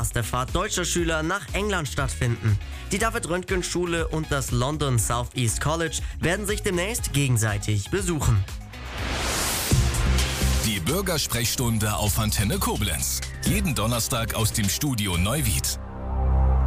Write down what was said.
erste Fahrt deutscher Schüler nach England stattfinden. Die David-Röntgen-Schule und das London South East College werden sich demnächst gegenseitig besuchen. Die Bürgersprechstunde auf Antenne Koblenz. Jeden Donnerstag aus dem Studio Neuwied.